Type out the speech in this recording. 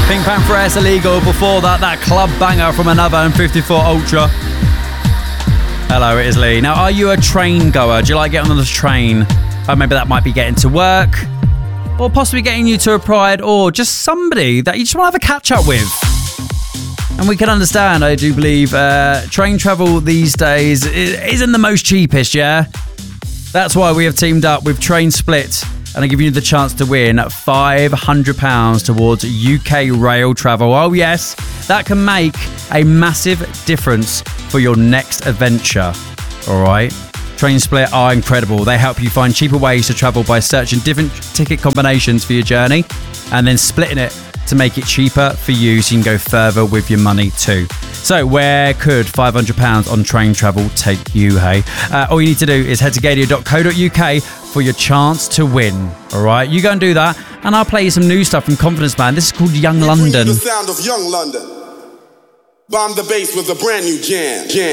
Pink Pantheress Illegal. Before that club banger from Another and 54 Ultra. Hello, it is Lee. Now, are you a train goer? Do you like getting on the train? Maybe that might be getting to work, or possibly getting you to a Pride, or just somebody that you just want to have a catch up with. And we can understand, I do believe, train travel these days isn't the most cheapest, yeah? That's why we have teamed up with Train Split, and I give you the chance to win £500 towards UK rail travel. Oh yes, that can make a massive difference for your next adventure. All right. Train Split are incredible. They help you find cheaper ways to travel by searching different ticket combinations for your journey and then splitting it to make it cheaper for you so you can go further with your money too. So where could £500 on train travel take you, hey? All you need to do is head to gadio.co.uk for your chance to win. All right, you go and do that, and I'll play you some new stuff from Confidence Man. This is called Young London. The sound of Young London. Bomb the bass with a brand new jam.